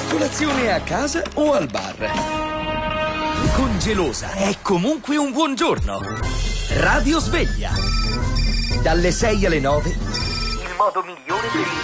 Colazione a casa o al bar? Con Gelosa è comunque un buongiorno. Radio Sveglia. Dalle 6 alle 9. Il modo migliore per